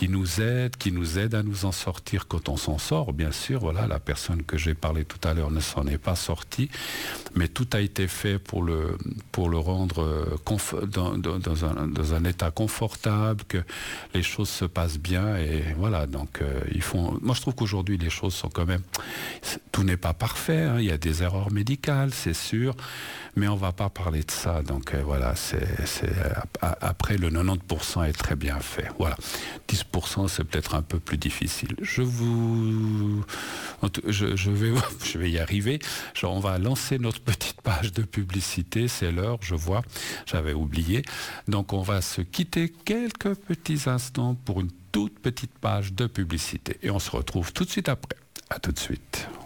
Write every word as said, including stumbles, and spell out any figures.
qui nous aide, qui nous aide à nous en sortir quand on s'en sort. Bien sûr, voilà, la personne que j'ai parlé tout à l'heure ne s'en est pas sortie, mais tout a été fait pour le, pour le rendre conf- dans, dans, dans, un, dans un état confortable, que les choses se passent bien, et voilà, donc euh, ils font... Moi, je trouve qu'aujourd'hui, les choses sont quand même... Tout n'est pas parfait, hein, il y a des erreurs médicales, c'est sûr, mais on ne va pas parler de ça, donc euh, voilà, c'est, c'est, après, le quatre-vingt-dix pour cent est très bien fait, voilà. dix pour cent, c'est peut-être un peu plus difficile. Je vous... Je, je, vais, je vais y arriver. Genre, on va lancer notre petite page de publicité, c'est l'heure, je vois, j'avais oublié. Donc, on va se quitter quelques petits instants pour une toute petite page de publicité. Et on se retrouve tout de suite après. À tout de suite.